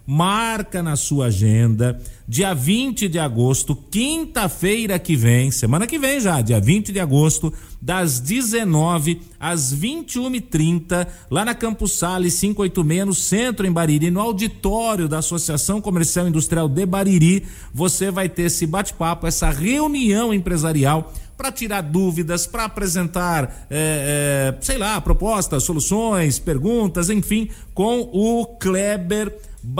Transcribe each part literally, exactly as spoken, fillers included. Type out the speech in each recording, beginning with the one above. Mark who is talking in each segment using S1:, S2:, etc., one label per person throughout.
S1: marca na sua agenda, dia vinte de agosto, quinta-feira que vem, semana que vem já, dia vinte de agosto, das dezenove às vinte e uma e trinta, lá na Campos Sales quinhentos e oitenta e seis, no centro, em Bariri, no auditório da Associação Comercial e Industrial de Bariri. Você vai ter esse bate-papo, essa reunião empresarial para tirar dúvidas, para apresentar, é, é, sei lá, propostas, soluções, perguntas, enfim, com o Kleber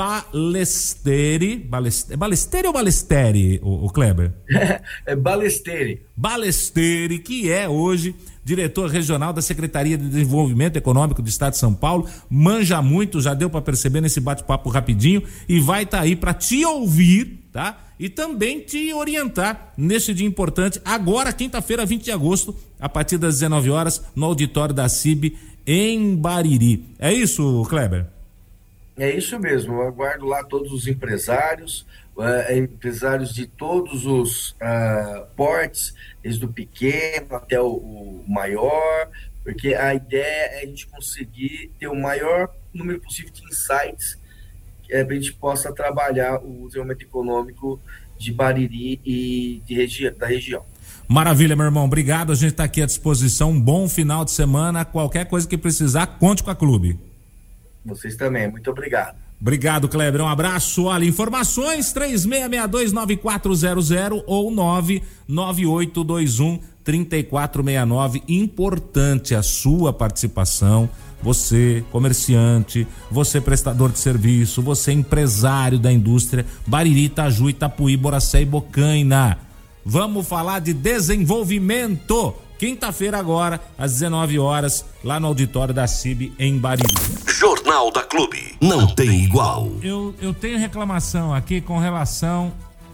S1: Balesteri. Balesteri, Balesteri ou Balesteri, o, o Kleber?
S2: É Balesteri.
S1: Balesteri, que é hoje diretor regional da Secretaria de Desenvolvimento Econômico do Estado de São Paulo, manja muito, já deu para perceber nesse bate-papo rapidinho, e vai estar tá aí para te ouvir, tá? E também te orientar neste dia importante, agora, quinta-feira, vinte de agosto, a partir das dezenove horas, no auditório da C I B em Bariri. É isso, Kleber?
S2: É isso mesmo, eu aguardo lá todos os empresários, uh, empresários de todos os uh, portes, desde o pequeno até o, o maior, porque a ideia é a gente conseguir ter o maior número possível de insights é, para a gente possa trabalhar o desenvolvimento econômico de Bariri e de regi- da região.
S1: Maravilha, meu irmão, obrigado, a gente está aqui à disposição, um bom final de semana, qualquer coisa que precisar, conte com a Clube.
S2: Vocês também, muito obrigado.
S1: Obrigado, Kleber, um abraço. Olha, informações três seis seis dois nove quatro zero zero ou nove nove oito dois um três quatro seis nove. Importante a sua participação, você comerciante, você prestador de serviço, você empresário da indústria, Bariri, Itaju, Itapuí, Boracé e Bocaina. Vamos falar de desenvolvimento. Quinta-feira agora, às dezenove horas, lá no auditório da C I B em Bariri.
S3: Jornal da Clube, não tem igual.
S1: Eu, eu tenho reclamação aqui com relação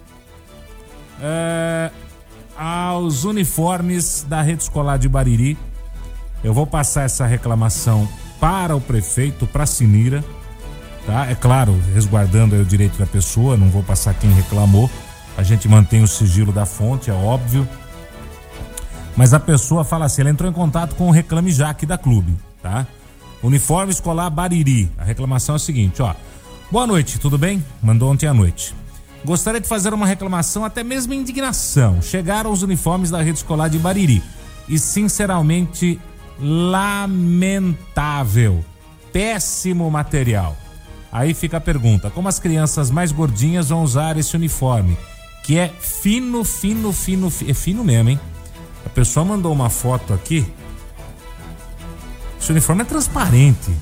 S1: é, aos uniformes da rede escolar de Bariri. Eu vou passar essa reclamação para o prefeito, para a Sinira, tá? É claro, resguardando aí o direito da pessoa, não vou passar quem reclamou. A gente mantém o sigilo da fonte, é óbvio. Mas a pessoa fala assim, ela entrou em contato com o Reclame Já aqui da Clube, tá? Uniforme escolar Bariri. A reclamação é a seguinte, ó. Boa noite, tudo bem? Mandou ontem à noite. Gostaria de fazer uma reclamação, até mesmo indignação. Chegaram os uniformes da rede escolar de Bariri e, sinceramente, lamentável. Péssimo material. Aí fica a pergunta, como as crianças mais gordinhas vão usar esse uniforme? Que é fino, fino, fino, fino, é fino mesmo, hein? A pessoa mandou uma foto aqui. Esse uniforme é transparente.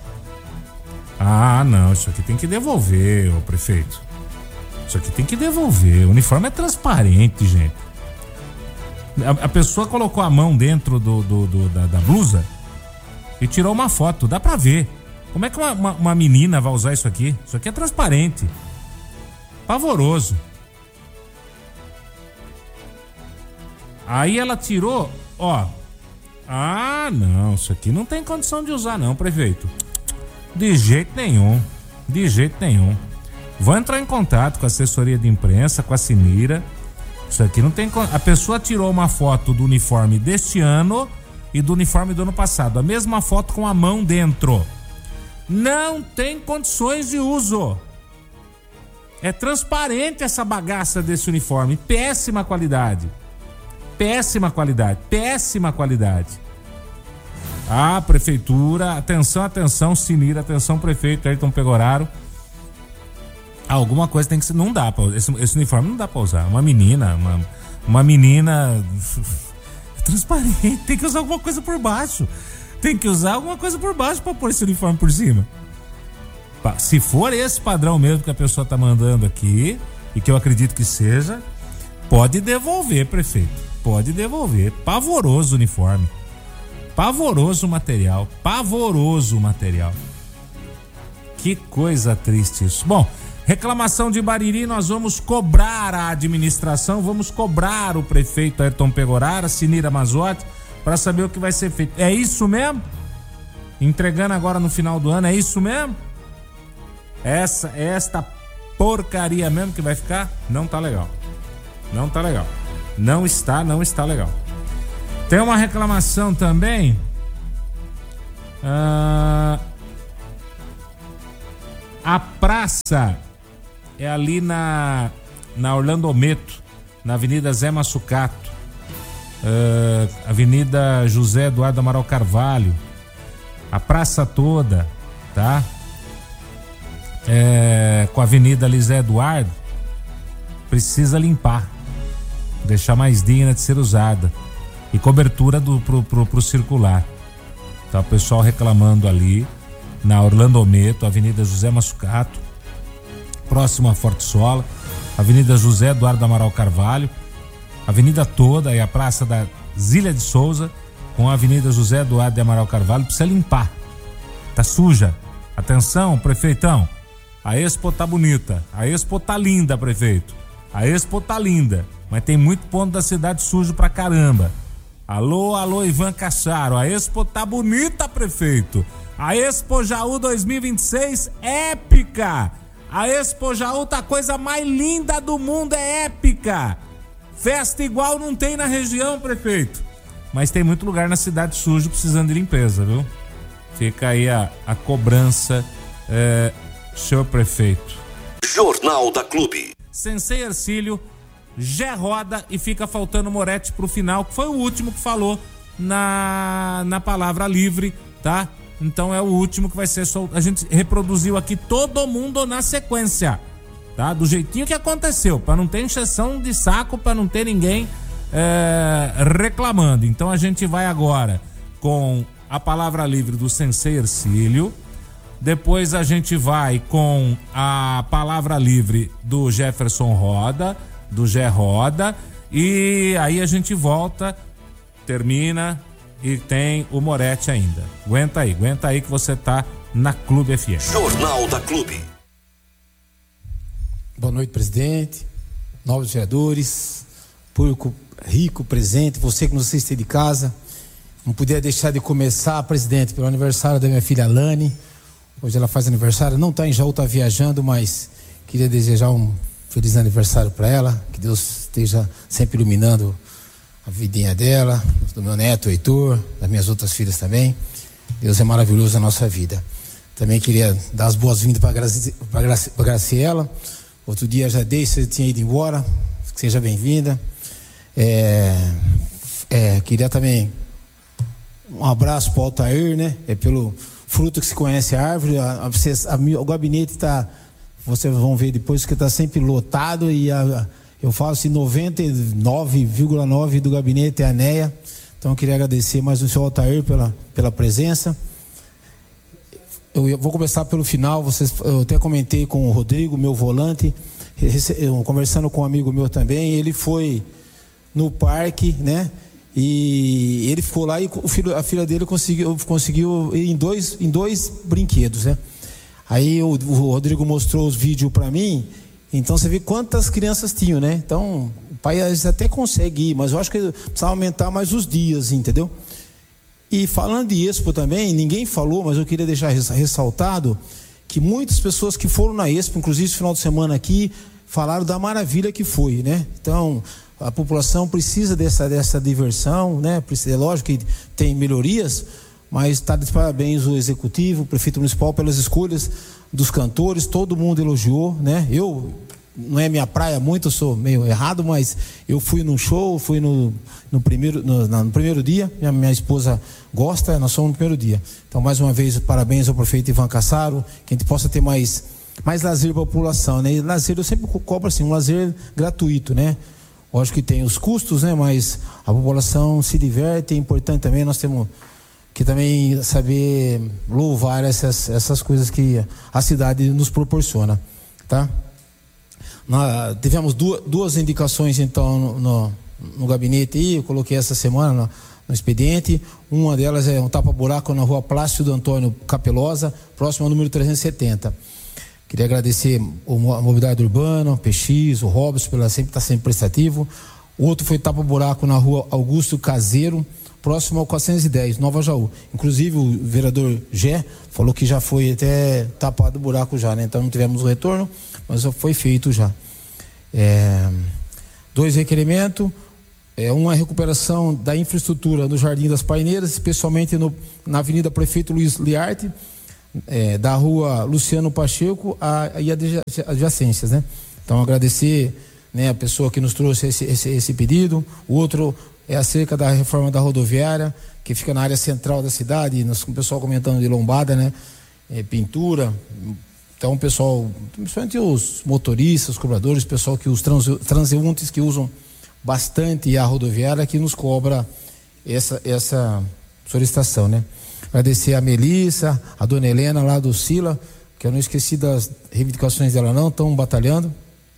S1: Ah, não, isso aqui tem que devolver, ô prefeito. Isso aqui tem que devolver. O uniforme é transparente, gente. A, a pessoa colocou a mão dentro do, do, do da, da blusa e tirou uma foto. Dá pra ver. Como é que uma, uma, uma menina vai usar isso aqui? Isso aqui é transparente. Pavoroso. Aí ela tirou, ó. Ah, não, isso aqui não tem condição de usar não, prefeito. De jeito nenhum. De jeito nenhum. Vou entrar em contato com a assessoria de imprensa, com a Sinira. Isso aqui não tem... A pessoa tirou uma foto do uniforme deste ano e do uniforme do ano passado. A mesma foto com a mão dentro. Não tem condições de uso. É transparente essa bagaça desse uniforme. Péssima qualidade. Péssima qualidade, péssima qualidade. Ah, prefeitura, atenção, atenção, Sinira, atenção, prefeito Ayrton Pegoraro. Alguma coisa tem que ser, não dá pra, esse, esse uniforme não dá pra usar. Uma menina, uma, uma menina transparente, tem que usar alguma coisa por baixo. Tem que usar alguma coisa por baixo pra pôr esse uniforme por cima. Se for esse padrão mesmo que a pessoa tá mandando aqui, e que eu acredito que seja, pode devolver, prefeito. Pode devolver. Pavoroso o uniforme. Pavoroso o material. Pavoroso o material. Que coisa triste isso. Bom, reclamação de Bariri, nós vamos cobrar a administração, vamos cobrar o prefeito Ayrton Pegoraro, a Sinira Mazzotti, para saber o que vai ser feito. É isso mesmo? Entregando agora no final do ano, é isso mesmo? Essa, esta porcaria mesmo que vai ficar? Não tá legal. Não tá legal. Não está, não está legal. Tem uma reclamação também. Ah, A praça é ali na, na Orlando Ometo, na Avenida Zé Massucato, uh, Avenida José Eduardo Amaral Carvalho, a praça toda, tá? É, com a Avenida Lisé Eduardo, precisa limpar, deixar mais digna de ser usada, e cobertura do, pro, pro, pro circular. Tá o pessoal reclamando ali na Orlando Ometo, Avenida José Massucato, próximo a Forte Sola, Avenida José Eduardo Amaral Carvalho, avenida toda e a Praça da Zília de Souza com a Avenida José Eduardo de Amaral Carvalho, precisa limpar, tá suja. Atenção, prefeitão, a Expo tá bonita, a Expo tá linda, prefeito, a Expo tá linda, mas tem muito ponto da cidade sujo pra caramba. Alô, alô, Ivan Cassaro, a Expo tá bonita, prefeito, a Expo Jaú dois mil e vinte e seis, épica, a Expo Jaú tá a coisa mais linda do mundo, é épica, festa igual não tem na região, prefeito, mas tem muito lugar na cidade sujo precisando de limpeza, viu? Fica aí a, a cobrança, é, senhor prefeito.
S3: Jornal da Clube.
S1: Sensei Ercílio, Gé roda e fica faltando Moretti pro final, que foi o último que falou na, na palavra livre, tá? Então é o último que vai ser solto. A gente reproduziu aqui todo mundo na sequência, tá? Do jeitinho que aconteceu, para não ter encheção de saco, para não ter ninguém é, reclamando. Então a gente vai agora com a palavra livre do Sensei Ercílio, depois a gente vai com a palavra livre do Jefferson Roda, do Gé Roda, e aí a gente volta, termina e tem o Moretti ainda. Aguenta aí, aguenta aí que você tá na Clube F M.
S3: Jornal da Clube.
S4: Boa noite, presidente, novos vereadores, público rico presente, você que nos assiste de casa. Não podia deixar de começar, presidente, pelo aniversário da minha filha Alane. Hoje ela faz aniversário, não está em Jaú, está viajando, mas queria desejar um feliz aniversário para ela, que Deus esteja sempre iluminando a vidinha dela, do meu neto Heitor, das minhas outras filhas também. Deus é maravilhoso na nossa vida. Também queria dar as boas-vindas para Graci, Graci, Graciela. Outro dia já dei, você tinha ido embora, seja bem-vinda. É, é, queria também um abraço para o Altair, né? É pelo fruto que se conhece a árvore. A, a, a, o gabinete está, vocês vão ver depois que está sempre lotado, e a, eu falo assim, noventa e nove vírgula nove por cento do gabinete é a Neia. Então eu queria agradecer mais o senhor Altair pela, pela presença. Eu vou começar pelo final. Vocês, eu até comentei com o Rodrigo, meu volante, conversando com um amigo meu também. Ele foi no parque, né? E ele ficou lá e o filho, a filha dele conseguiu, conseguiu ir em dois, em dois brinquedos, né? Aí o, o Rodrigo mostrou os vídeos para mim. Então você vê quantas crianças tinham, né? Então o pai até consegue ir, mas eu acho que precisa aumentar mais os dias, entendeu? E falando de Expo também, ninguém falou, mas eu queria deixar ressaltado que muitas pessoas que foram na Expo, inclusive esse final de semana aqui, falaram da maravilha que foi, né? Então a população precisa dessa, dessa diversão, né? É lógico que tem melhorias, mas está de parabéns o executivo, o prefeito municipal pelas escolhas dos cantores, todo mundo elogiou, né? Eu, não é minha praia muito, eu sou meio errado, mas eu fui num show, fui no, no, primeiro, no, no primeiro dia, minha, minha esposa gosta, nós somos no primeiro dia. Então, mais uma vez, parabéns ao prefeito Ivan Cassaro, que a gente possa ter mais, mais lazer para a população, né? E lazer, eu sempre cobro assim, um lazer gratuito, né? Lógico que tem os custos, né? Mas a população se diverte, é importante também, nós temos que também saber louvar essas, essas coisas que a cidade nos proporciona, tá? Nós tivemos duas, duas indicações então no, no, no gabinete aí, eu coloquei essa semana no, no expediente. Uma delas é um tapa-buraco na rua Plácido Antônio Capelosa, próximo ao número trezentos e setenta. Queria agradecer a Mobilidade Urbana, o P X, o Robson, pela sempre estar sempre prestativo. O outro foi tapa-buraco na rua Augusto Caseiro, próximo ao quatrocentos e dez, Nova Jaú. Inclusive o vereador Gé falou que já foi até tapado o buraco já, né? Então não tivemos o retorno, mas já foi feito já. É, dois requerimentos, é, uma recuperação da infraestrutura no Jardim das Paineiras, especialmente no, na Avenida Prefeito Luiz Liarte, é, da rua Luciano Pacheco a, e adjacências, né? Então agradecer, né, a pessoa que nos trouxe esse, esse, esse pedido. O outro é acerca da reforma da rodoviária, que fica na área central da cidade, nós, com o pessoal comentando de lombada, né? É, pintura. Então o pessoal, principalmente os motoristas, os cobradores, o pessoal que os transeuntes que usam bastante a rodoviária, que nos cobra essa, essa solicitação, né? Agradecer a Melissa, a dona Helena lá do Sila, que eu não esqueci das reivindicações dela não, estão batalhando.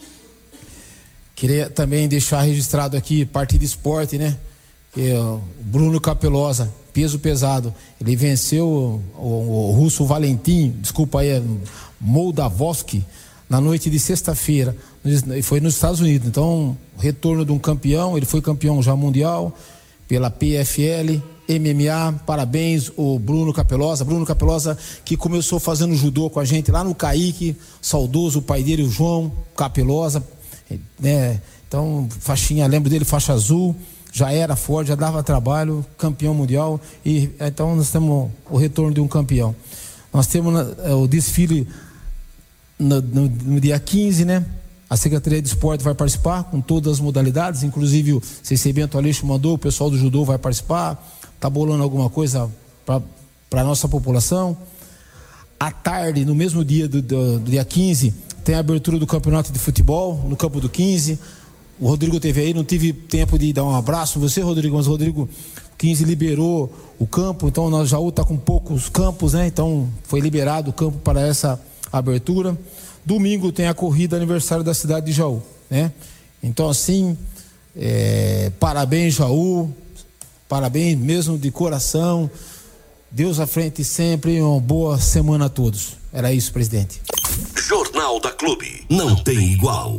S4: Queria também deixar registrado aqui parte de esporte, né? Que é o Bruno Capelosa, peso pesado. Ele venceu o, o, o russo Valentim, desculpa aí, Moldavovski, na noite de sexta-feira. Foi nos Estados Unidos. Então, retorno de um campeão, ele foi campeão já mundial pela P F L, M M A. Parabéns, o Bruno Capelosa. Bruno Capelosa, que começou fazendo judô com a gente lá no Caique, saudoso, o pai dele, o João Capelosa, né? Então, faixinha, lembro dele, faixa azul, já era forte, já dava trabalho, campeão mundial. E então nós temos o retorno de um campeão. Nós temos o desfile no, no, no dia quinze, né? A Secretaria de Esporte vai participar com todas as modalidades, inclusive o C C Bento Aleixo mandou, o pessoal do judô vai participar, tá bolando alguma coisa para a nossa população. À tarde, no mesmo dia do, do, do dia quinze, tem a abertura do campeonato de futebol no campo do quinze. O Rodrigo teve aí, não tive tempo de dar um abraço você, Rodrigo, mas o Rodrigo quinze liberou o campo, então nós Jaú está com poucos campos, né? Então foi liberado o campo para essa abertura. Domingo tem a corrida aniversário da cidade de Jaú, né? Então assim, é, parabéns Jaú, parabéns mesmo de coração, Deus à frente sempre, uma boa semana a todos. Era isso, presidente.
S3: Jornal da Clube, não tem igual.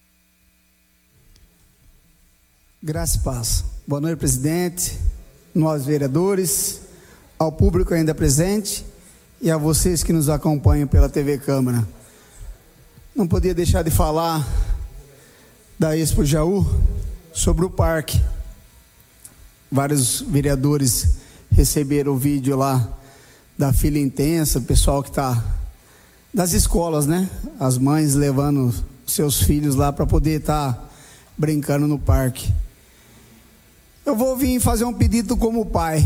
S5: Graça e paz. Boa noite, presidente, nós vereadores, ao público ainda presente e a vocês que nos acompanham pela T V Câmara. Não podia deixar de falar da Expo Jaú sobre o parque. Vários vereadores receberam o vídeo lá da fila intensa, o pessoal que está das escolas, né? As mães levando seus filhos lá para poder estar tá brincando no parque. Eu vou vir fazer um pedido como pai.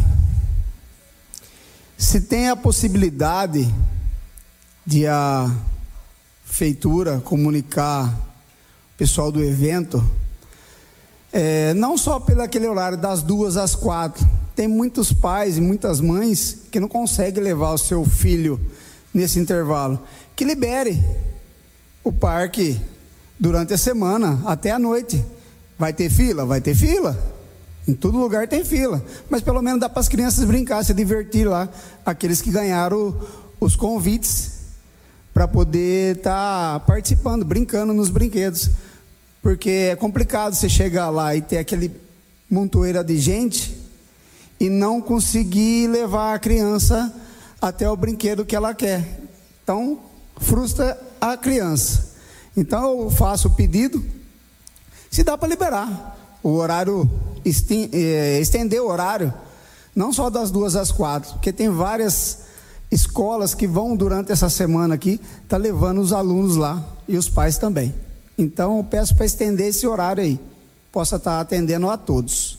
S5: Se tem a possibilidade de a prefeitura comunicar o pessoal do evento, é, não só pelo aquele horário das duas às quatro, tem muitos pais e muitas mães que não conseguem levar o seu filho nesse intervalo, que libere o parque durante a semana até a noite. Vai ter fila? Vai ter fila. Em todo lugar tem fila, mas pelo menos dá para as crianças brincar, se divertir lá, aqueles que ganharam os convites para poder estar tá participando, brincando nos brinquedos, porque é complicado você chegar lá e ter aquele montoeira de gente e não conseguir levar a criança até o brinquedo que ela quer. Então frustra a criança. Então eu faço o pedido, se dá para liberar o horário, estender o horário, não só das duas às quatro, porque tem várias escolas que vão durante essa semana aqui, tá levando os alunos lá e os pais também. Então eu peço para estender esse horário aí, possa estar atendendo a todos.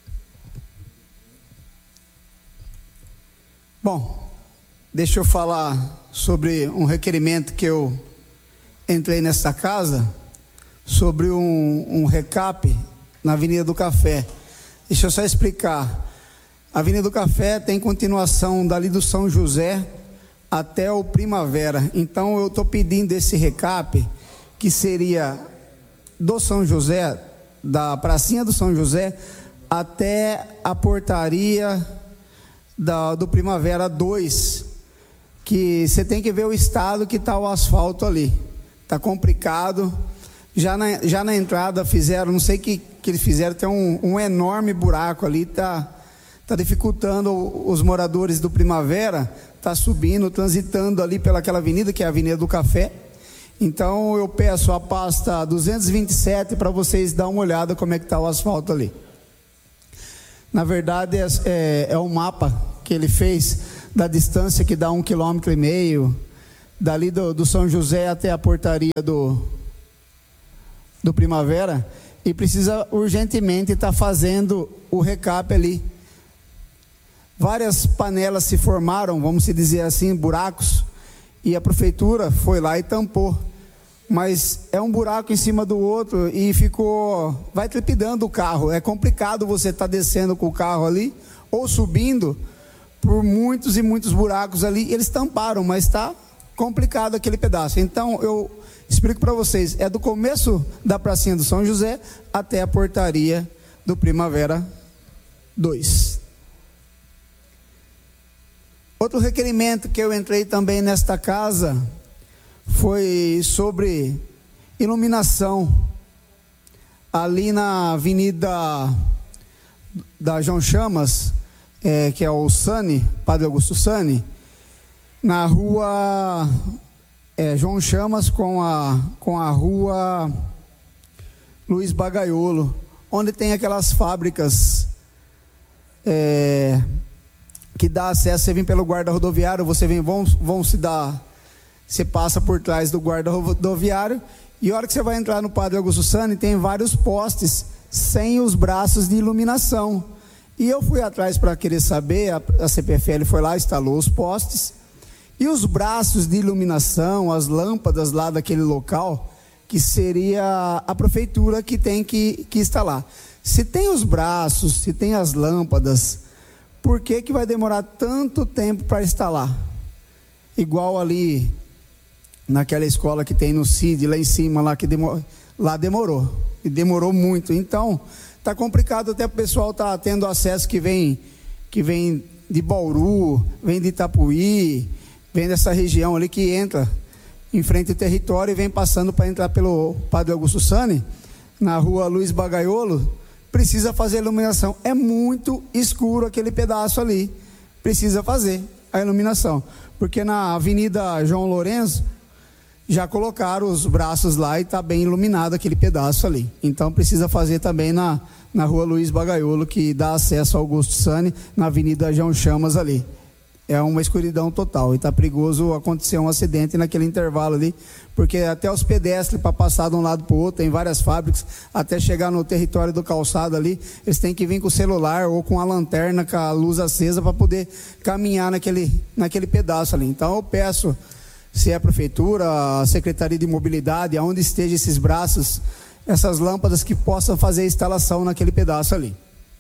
S5: Bom, deixa eu falar sobre um requerimento que eu entrei nessa casa, sobre um, um recap na Avenida do Café. Deixa eu só explicar. A Avenida do Café tem continuação dali do São José até o Primavera. Então eu estou pedindo esse recap, que seria do São José, da pracinha do São José, até a portaria da, do Primavera dois, que você tem que ver o estado que está o asfalto ali. Está complicado. Já na, já na entrada fizeram, não sei o que, que eles fizeram, tem um, um enorme buraco ali, está tá dificultando os moradores do Primavera, está subindo, transitando ali pelaquela avenida, que é a Avenida do Café. Então eu peço a pasta duzentos e vinte e sete para vocês dar uma olhada como é que está o asfalto ali. Na verdade é, é, é um mapa que ele fez da distância que dá um quilômetro e meio, dali do, do São José até a portaria do, do Primavera, e precisa urgentemente estar fazendo o recap ali. Várias panelas se formaram, vamos dizer assim, buracos, e a prefeitura foi lá e tampou. Mas é um buraco em cima do outro e ficou, vai trepidando o carro. É complicado você estar descendo com o carro ali ou subindo por muitos e muitos buracos ali. Eles tamparam, mas está complicado aquele pedaço. Então eu explico para vocês, é do começo da pracinha do São José até a portaria do Primavera dois. Outro requerimento que eu entrei também nesta casa foi sobre iluminação ali na avenida da João Chamas, é, que é o Sani, Padre Augusto Sani, na rua é, João Chamas com a, com a rua Luiz Bagaiolo, onde tem aquelas fábricas é, que dá acesso. Você vem pelo guarda rodoviário, você vem, vão, vão se dar, você passa por trás do guarda rodoviário, e a hora que você vai entrar no Padre Augusto Sani, tem vários postes sem os braços de iluminação. E eu fui atrás para querer saber, a, a C P F L foi lá, instalou os postes, e os braços de iluminação, as lâmpadas lá daquele local, que seria a prefeitura que tem que, que instalar. Se tem os braços, se tem as lâmpadas, por que que vai demorar tanto tempo para instalar? Igual ali naquela escola que tem no C I D, lá em cima, lá, que demor, lá demorou, e demorou muito. Então, está complicado até o pessoal estar tá tendo acesso que vem, que vem de Bauru, vem de Itapuí, vem dessa região ali que entra em frente ao território e vem passando para entrar pelo Padre Augusto Sani, na rua Luiz Bagaiolo, precisa fazer iluminação. É muito escuro aquele pedaço ali, precisa fazer a iluminação, porque na avenida João Lourenço já colocaram os braços lá e está bem iluminado aquele pedaço ali. Então precisa fazer também na, na rua Luiz Bagaiolo, que dá acesso ao Augusto Sani, na avenida João Chamas ali. É uma escuridão total e está perigoso acontecer um acidente naquele intervalo ali, porque até os pedestres para passar de um lado para o outro, tem várias fábricas, até chegar no território do calçado ali, eles têm que vir com o celular ou com a lanterna, com a luz acesa, para poder caminhar naquele, naquele pedaço ali. Então eu peço, se é a prefeitura, a Secretaria de Mobilidade, aonde estejam esses braços, essas lâmpadas, que possam fazer a instalação naquele pedaço ali.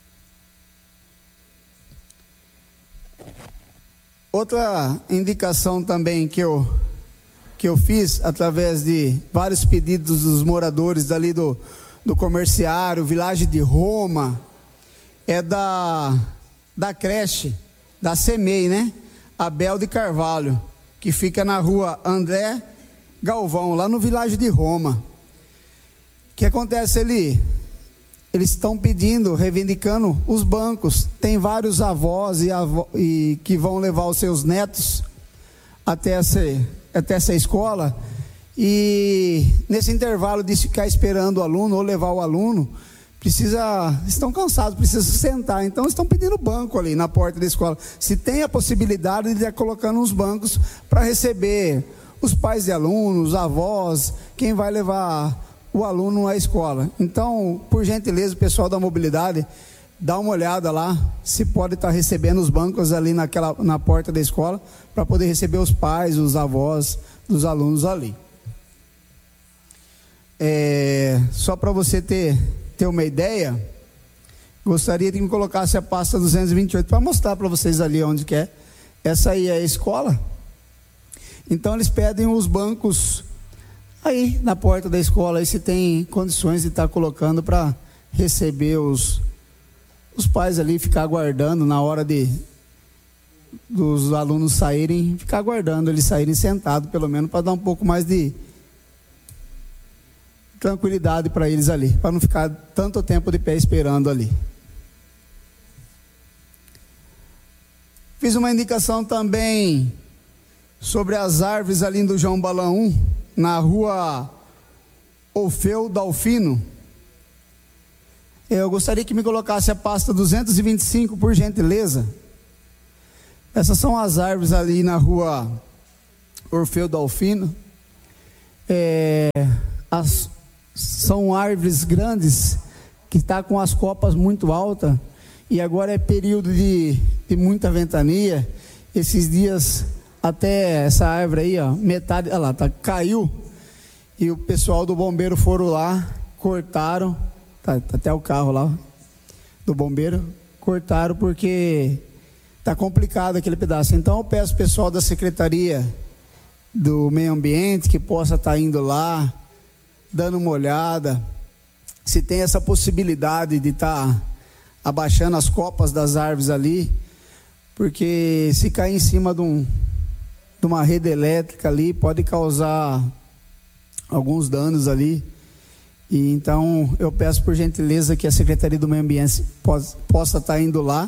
S5: Outra indicação também que eu, que eu fiz, através de vários pedidos dos moradores dali do, do comerciário, Vilagem de Roma, é da, da creche, da SEMEI, né? Abel de Carvalho, que fica na rua André Galvão, lá no Vilagem de Roma. O que acontece ali? Eles estão pedindo, reivindicando os bancos. Tem vários avós e, avó, e que vão levar os seus netos até essa, até essa escola, e nesse intervalo de ficar esperando o aluno ou levar o aluno, precisa, estão cansados, precisam sentar. Então estão pedindo banco ali na porta da escola. Se tem a possibilidade de ir colocando uns bancos para receber os pais de alunos, os avós, quem vai levar o aluno à escola. Então, por gentileza, o pessoal da mobilidade, dá uma olhada lá, se pode estar recebendo os bancos ali naquela, na porta da escola, para poder receber os pais, os avós dos alunos ali. É, só para você ter, ter uma ideia, gostaria de que me colocasse a pasta duzentos e vinte e oito para mostrar para vocês ali onde que é. Essa aí é a escola. Então eles pedem os bancos aí na porta da escola, aí se tem condições de estar colocando para receber os, os pais ali, ficar aguardando na hora de dos alunos saírem, ficar aguardando eles saírem sentados, pelo menos, para dar um pouco mais de tranquilidade para eles ali, para não ficar tanto tempo de pé esperando ali. Fiz uma indicação também sobre as árvores ali do João Balaão, na rua Orfeu Dalfino. Eu gostaria que me colocasse a pasta duzentos e vinte e cinco, por gentileza. Essas são as árvores ali na rua Orfeu Dalfino. É, as, são árvores grandes que estão tá com as copas muito altas, e agora é período de, de muita ventania. Esses dias até essa árvore aí, ó, metade, olha lá, tá, caiu, e o pessoal do bombeiro foram lá, cortaram, tá, tá até o carro lá do bombeiro, cortaram porque tá complicado aquele pedaço. Então eu peço ao pessoal da Secretaria do Meio Ambiente que possa estar tá indo lá, dando uma olhada, se tem essa possibilidade de estar tá abaixando as copas das árvores ali, porque se cair em cima de, um, de uma rede elétrica ali, pode causar alguns danos ali. E então eu peço por gentileza que a Secretaria do Meio Ambiente possa, possa estar tá indo lá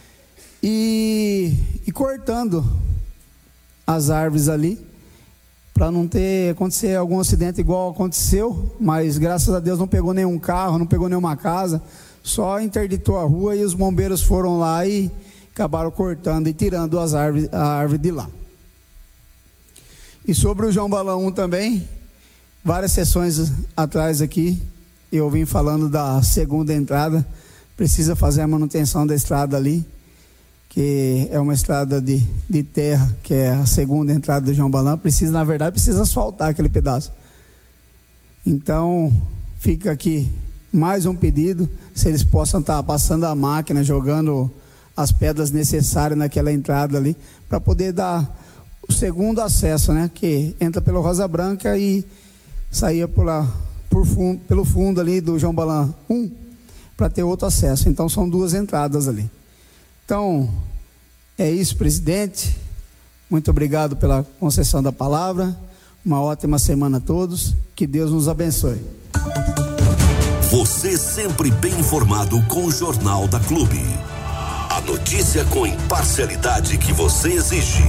S5: e, e cortando as árvores ali, para não ter acontecer algum acidente igual aconteceu, mas graças a Deus não pegou nenhum carro, não pegou nenhuma casa, só interditou a rua, e os bombeiros foram lá e acabaram cortando e tirando as árvores, a árvore de lá. E sobre o João Balão também, várias sessões atrás aqui, eu vim falando da segunda entrada, precisa fazer a manutenção da estrada ali, que é uma estrada de, de terra, que é a segunda entrada do João Balão. Precisa, na verdade, precisa asfaltar aquele pedaço. Então, fica aqui mais um pedido, se eles possam estar passando a máquina, jogando as pedras necessárias naquela entrada ali, para poder dar o segundo acesso, né, que entra pelo Rosa Branca e saía por lá, por fundo, pelo fundo ali do João Balão um, para ter outro acesso. Então são duas entradas ali. Então é isso, presidente, muito obrigado pela concessão da palavra, uma ótima semana a todos, que Deus nos abençoe.
S3: Você sempre bem informado com o Jornal da Clube. A notícia com imparcialidade que você exige.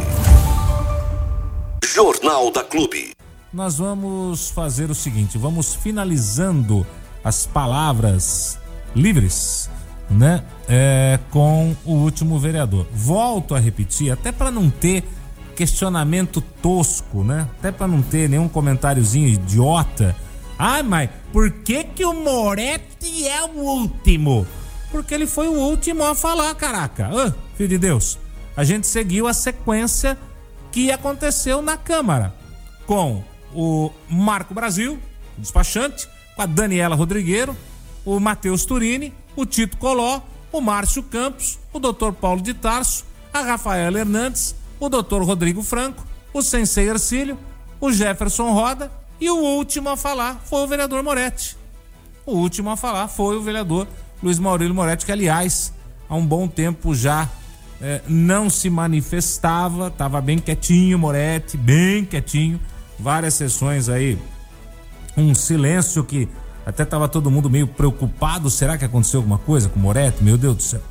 S3: Jornal da Clube.
S1: Nós vamos fazer o seguinte, vamos finalizando as palavras livres, né? É, com o último vereador. Volto a repetir, até para não ter questionamento tosco, né? Até para não ter nenhum comentáriozinho idiota. Ah, mas por que que o Moretti é o último? Porque ele foi o último a falar, caraca. Ah, filho de Deus. A gente seguiu a sequência que aconteceu na Câmara, com o Marco Brasil, o despachante, com a Daniela Rodrigueiro, o Matheus Turini, o Tito Coló, o Márcio Campos, o doutor Paulo de Tarso, a Rafaela Hernandes, o doutor Rodrigo Franco, o Sensei Ercílio, o Jefferson Roda, e o último a falar foi o vereador Moretti. O último a falar foi o vereador Luiz Maurílio Moretti, que aliás, há um bom tempo já eh, não se manifestava, estava bem quietinho, Moretti, bem quietinho, várias sessões aí, um silêncio que até estava todo mundo meio preocupado, será que aconteceu alguma coisa com o Moretti? Meu Deus do céu.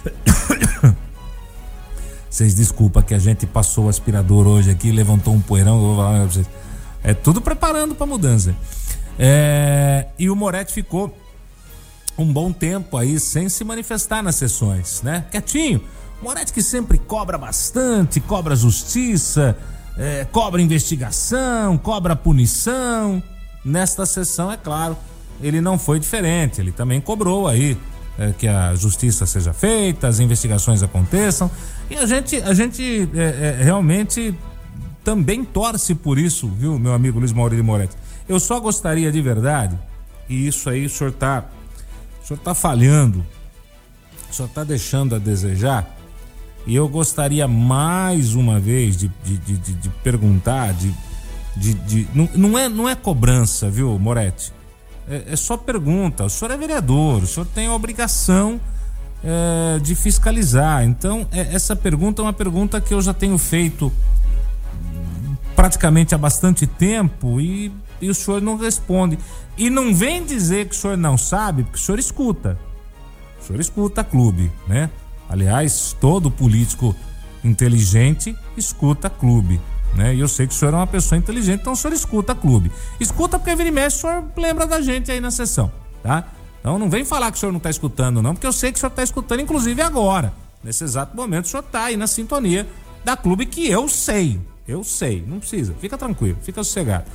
S1: Vocês desculpa que a gente passou o aspirador hoje aqui, levantou um poeirão, eu vou falar pra vocês. É tudo preparando para mudança. É, e o Moretti ficou um bom tempo aí sem se manifestar nas sessões, né? Quietinho. O Moretti que sempre cobra bastante, cobra justiça, é, cobra investigação, cobra punição. Nesta sessão, é claro, ele não foi diferente. Ele também cobrou aí é, que a justiça seja feita, as investigações aconteçam. E a gente, a gente é, é, realmente também torce por isso, viu, meu amigo Luiz Maurílio Moretti. Eu só gostaria de verdade, e isso aí o senhor tá, o senhor tá falhando, o senhor tá deixando a desejar, e eu gostaria mais uma vez de, de, de, de, de perguntar, de, de, de não, não, é, não é cobrança, viu, Moretti? É, é só pergunta. O senhor é vereador, o senhor tem a obrigação é, de fiscalizar. Então, é, essa pergunta é uma pergunta que eu já tenho feito praticamente há bastante tempo e, e o senhor não responde. E não vem dizer que o senhor não sabe, porque o senhor escuta. O senhor escuta clube, né? Aliás, todo político inteligente escuta clube, né? E eu sei que o senhor é uma pessoa inteligente, então o senhor escuta clube. Escuta porque vira e mexe, o senhor lembra da gente aí na sessão, tá? Então não vem falar que o senhor não tá escutando não, porque eu sei que o senhor tá escutando, inclusive agora, Nesse exato momento o senhor está aí na sintonia da Clube, que eu sei, eu sei, não precisa, fica tranquilo, fica sossegado.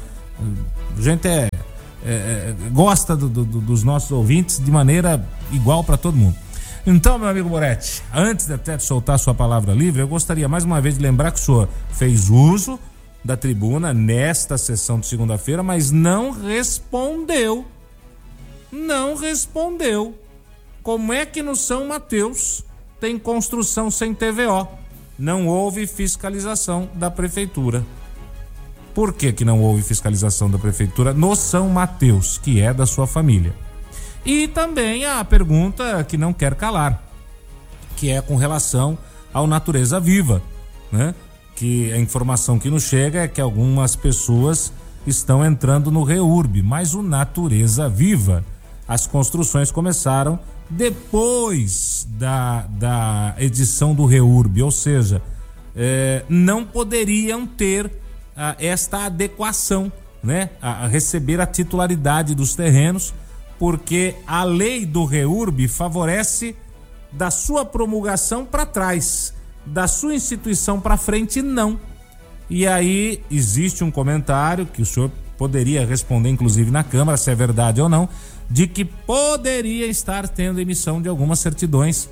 S1: A gente é, é, é gosta do, do, dos nossos ouvintes de maneira igual para todo mundo. Então, meu amigo Moretti, antes de até soltar sua palavra livre, eu gostaria mais uma vez de lembrar que o senhor fez uso da tribuna nesta sessão de segunda-feira, mas não respondeu. Não respondeu. Como é que no São Mateus tem construção sem T V O? Não houve fiscalização da prefeitura. Por que que não houve fiscalização da prefeitura no São Mateus, que é da sua família? E também a pergunta que não quer calar, que é com relação ao Natureza Viva, né? Que a informação que nos chega é que algumas pessoas estão entrando no REURB, mas o Natureza Viva, as construções começaram depois da, da edição do REURB, ou seja, é, não poderiam ter a, esta adequação, né? A, a receber a titularidade dos terrenos, porque a lei do REURB favorece da sua promulgação para trás, da sua instituição para frente não. E aí existe um comentário que o senhor poderia responder inclusive na Câmara, se é verdade ou não, de que poderia estar tendo emissão de algumas certidões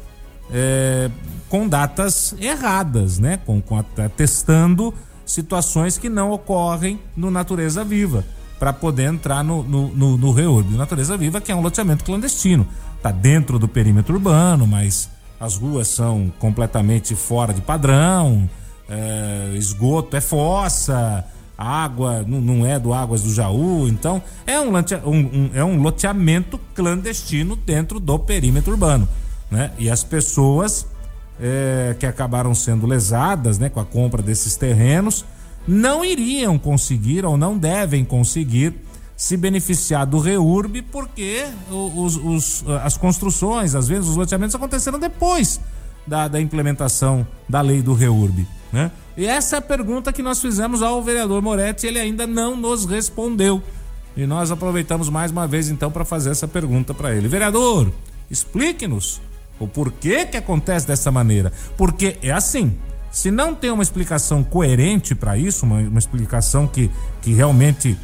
S1: é, com datas erradas, né? Com, com atestando situações que não ocorrem no Natureza Viva, para poder entrar no, no, no, no REURB. Natureza Viva, que é um loteamento clandestino, está dentro do perímetro urbano, mas as ruas são completamente fora de padrão, é, esgoto é fossa, água não, não é do Águas do Jaú, então é um, um, um, é um loteamento clandestino dentro do perímetro urbano, né? E as pessoas é, que acabaram sendo lesadas, né, com a compra desses terrenos, não iriam conseguir ou não devem conseguir se beneficiar do REURB, porque os, os, as construções, às vezes os loteamentos aconteceram depois da, da implementação da lei do REURB, né? E essa é a pergunta que nós fizemos ao vereador Moretti, ele ainda não nos respondeu. E nós aproveitamos mais uma vez então para fazer essa pergunta para ele. Vereador, explique-nos o porquê que acontece dessa maneira. Porque é assim, se não tem uma explicação coerente para isso, uma, uma explicação que, que realmente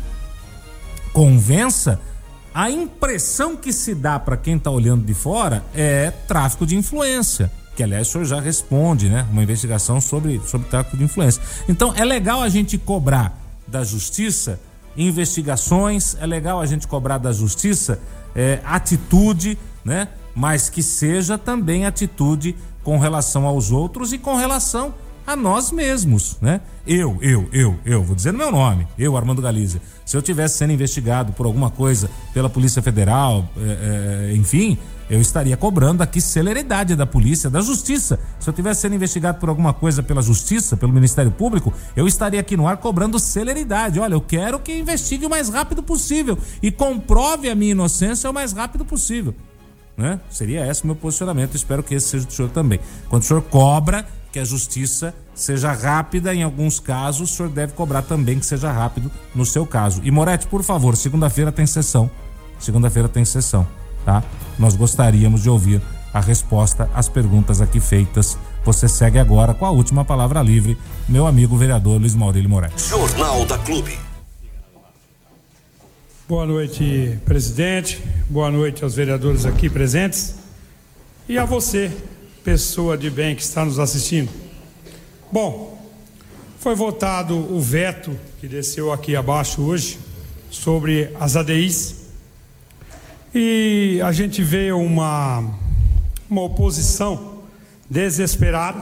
S1: convença, a impressão que se dá para quem está olhando de fora é tráfico de influência, que aliás o senhor já responde, né? Uma investigação sobre, sobre tráfico de influência. Então é legal a gente cobrar da justiça investigações, é legal a gente cobrar da justiça é, atitude, né? Mas que seja também atitude com relação aos outros e com relação a nós mesmos, né? Eu, eu, eu, eu, vou dizer no meu nome, eu, Armando Galizia, se eu tivesse sendo investigado por alguma coisa pela Polícia Federal, é, é, enfim, eu estaria cobrando aqui celeridade da polícia, da justiça. Se eu tivesse sendo investigado por alguma coisa pela justiça, pelo Ministério Público, eu estaria aqui no ar cobrando celeridade. Olha, eu quero que investigue o mais rápido possível e comprove a minha inocência o mais rápido possível, né? Seria esse o meu posicionamento, espero que esse seja do senhor também. Quando o senhor cobra que a justiça seja rápida em alguns casos, o senhor deve cobrar também que seja rápido no seu caso. E Moretti, por favor, segunda-feira tem sessão, segunda-feira tem sessão, tá? Nós gostaríamos de ouvir a resposta às perguntas aqui feitas. Você segue agora com a última palavra livre, meu amigo vereador Luiz Maurílio Moretti.
S3: Jornal da Clube.
S6: Boa noite, presidente. Boa noite aos vereadores aqui presentes e a você, pessoa de bem que está nos assistindo. Bom, foi votado o veto que desceu aqui abaixo hoje sobre as A D Is e a gente vê uma, uma oposição desesperada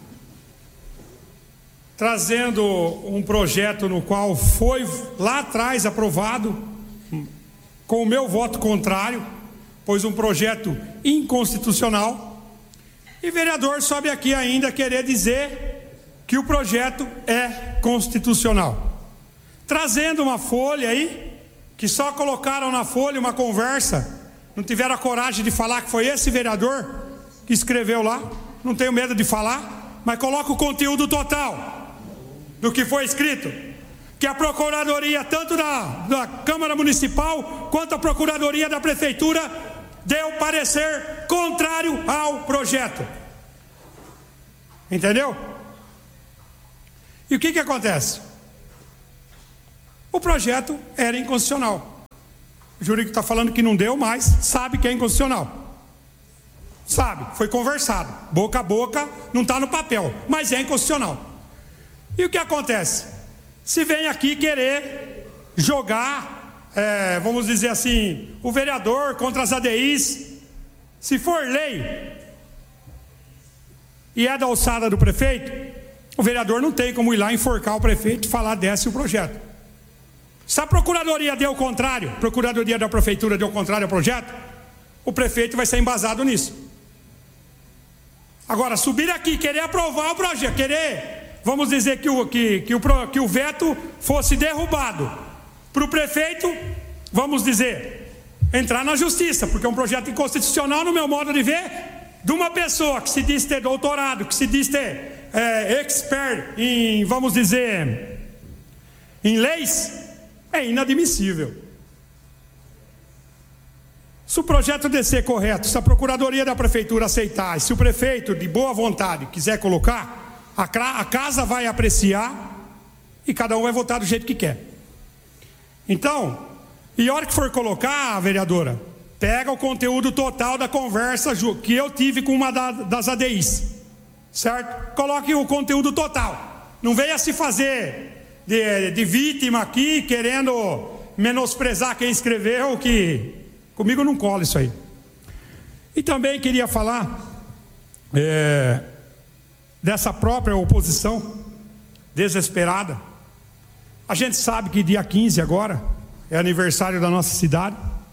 S6: trazendo um projeto no qual foi lá atrás aprovado com o meu voto contrário, pois um projeto inconstitucional, e vereador sobe aqui ainda querer dizer que o projeto é constitucional, trazendo uma folha aí, que só colocaram na folha uma conversa, não tiveram a coragem de falar que foi esse vereador que escreveu lá, não tenho medo de falar, mas coloca o conteúdo total do que foi escrito, que a Procuradoria, tanto da, da Câmara Municipal, quanto a Procuradoria da Prefeitura, deu parecer contrário ao projeto. Entendeu? E o que que acontece? O projeto era inconstitucional. O jurídico está falando que não deu, mas sabe que é inconstitucional. Sabe, foi conversado, boca a boca, não está no papel, mas é inconstitucional. E o que acontece? Se vem aqui querer jogar, é, vamos dizer assim, o vereador contra as A D Is, se for lei e é da alçada do prefeito, o vereador não tem como ir lá enforcar o prefeito e falar desce o projeto. Se a procuradoria deu o contrário, a procuradoria da prefeitura deu o contrário ao projeto, o prefeito vai ser embasado nisso. Agora, subir aqui, querer aprovar o projeto, querer, vamos dizer que o, que, que o, que o veto fosse derrubado, para o prefeito, vamos dizer, entrar na justiça, porque é um projeto inconstitucional, no meu modo de ver, de uma pessoa que se diz ter doutorado, que se diz ter é, expert em, vamos dizer, em leis, é inadmissível. Se o projeto descer correto, se a procuradoria da prefeitura aceitar, e se o prefeito de boa vontade quiser colocar, a, a casa vai apreciar e cada um vai votar do jeito que quer. Então, e a hora que for colocar, vereadora, pega o conteúdo total da conversa que eu tive com uma das A D Is, certo? Coloque o conteúdo total. Não venha se fazer de, de vítima aqui, querendo menosprezar quem escreveu, que comigo não cola isso aí. E também queria falar é, dessa própria oposição desesperada. A gente sabe que dia quinze agora é aniversário da nossa cidade.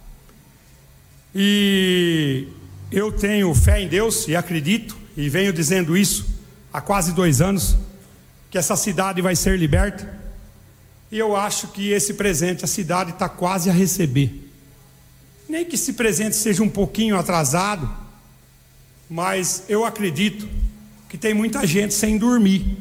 S6: E eu tenho fé em Deus e acredito, e venho dizendo isso há quase dois anos, que essa cidade vai ser liberta. E eu acho que esse presente a cidade está quase a receber. Nem que esse presente seja um pouquinho atrasado, mas eu acredito que tem muita gente sem dormir,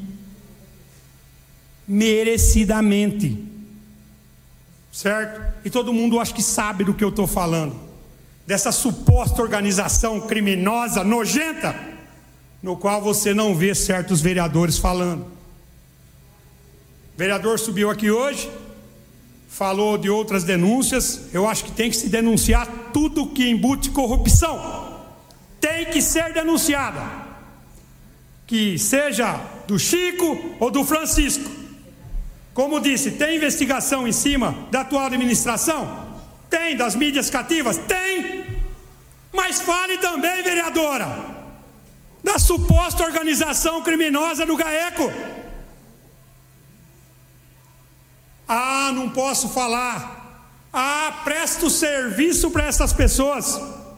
S6: merecidamente, certo? E todo mundo acho que sabe do que eu estou falando, dessa suposta organização criminosa, nojenta, no qual você não vê certos vereadores falando. O vereador subiu aqui hoje, falou de outras denúncias. Eu acho que tem que se denunciar tudo que embute corrupção. Tem que ser denunciada, que seja do Chico ou do Francisco. Como disse, tem investigação em cima da atual administração? Tem. Das mídias cativas? Tem. Mas fale também, vereadora, da suposta organização criminosa do GAECO. Ah, não posso falar. Ah, presto serviço para essas pessoas.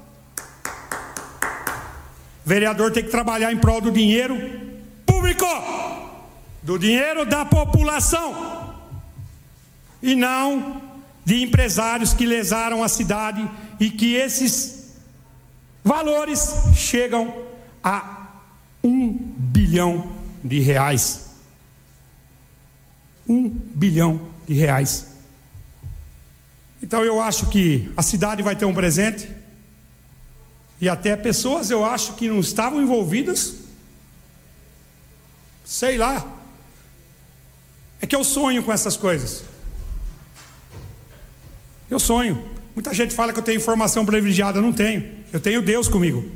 S6: Vereador tem que trabalhar em prol do dinheiro público, do dinheiro da população, e não de empresários que lesaram a cidade e que esses valores chegam a um bilhão de reais. Um bilhão de reais. Então eu acho que a cidade vai ter um presente, e até pessoas eu acho que não estavam envolvidas, sei lá. É que eu sonho com essas coisas. Eu sonho. Muita gente fala que eu tenho informação privilegiada. Eu não tenho. Eu tenho Deus comigo.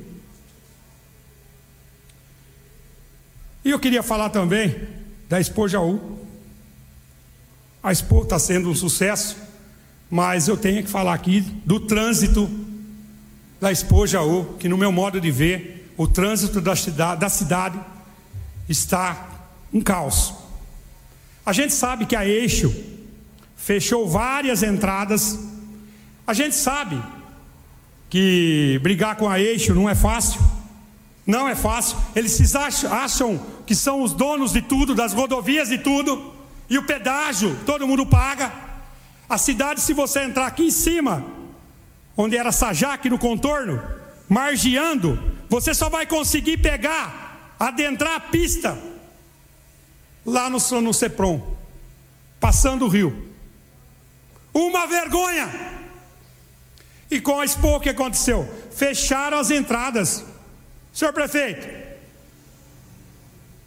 S6: E eu queria falar também da Expo Jaú. A Expo está sendo um sucesso, mas eu tenho que falar aqui do trânsito da Expo Jaú, que no meu modo de ver, o trânsito da cidade, da cidade está um caos. A gente sabe que a Eixo fechou várias entradas. A gente sabe que brigar com a Eixo não é fácil. Não é fácil. Eles se acham, acham que são os donos de tudo, das rodovias de tudo. E o pedágio, todo mundo paga. A cidade, se você entrar aqui em cima, onde era Sajac, no contorno, margeando, você só vai conseguir pegar, adentrar a pista lá no, no Ceprom, passando o rio. Uma vergonha. E com a Expo, o que aconteceu? Fecharam as entradas. Senhor prefeito,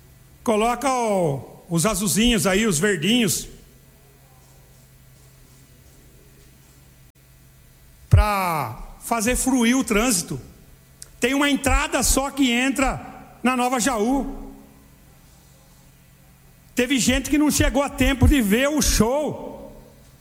S6: Coloca o, os azulzinhos aí, os verdinhos, para fazer fluir o trânsito. Tem uma entrada só que entra na Nova Jaú. Teve gente que não chegou a tempo de ver o show.